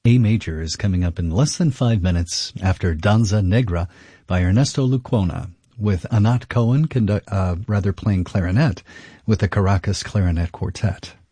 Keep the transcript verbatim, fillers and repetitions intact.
A major is coming up in less than five minutes after Danza Negra by Ernesto Luquona, with Anat Cohen condu- uh, rather playing clarinet with the Caracas Clarinet Quartet.